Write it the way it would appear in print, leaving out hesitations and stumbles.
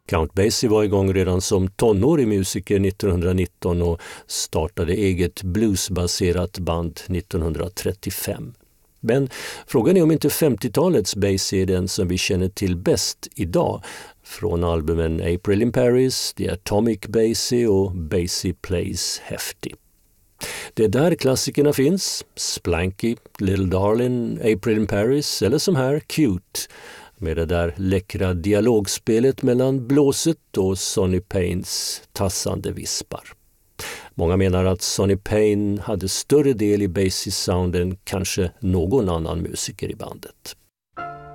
Count Basie var igång redan som tonårig musiker 1919 och startade eget bluesbaserat band 1935. Men frågan är om inte 50-talets Basie är den som vi känner till bäst idag, från albumen April in Paris, The Atomic Basie och Basie Plays Hefty. Det är där klassikerna finns, Splanky, Little Darling, April in Paris eller som här Cute, med det där läckra dialogspelet mellan blåset och Sonny Paynes tassande vispar. Många menar att Sonny Payne hade större del i Basies sound än kanske någon annan musiker i bandet.